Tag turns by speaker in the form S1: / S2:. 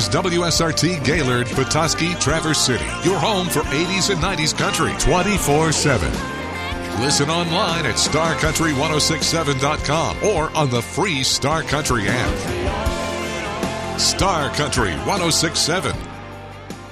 S1: is WSRT Gaylord, Petoskey, Traverse City. Your home for 80s and 90s country 24/7. Listen online at starcountry1067.com or on the free Star Country app. Star Country 1067.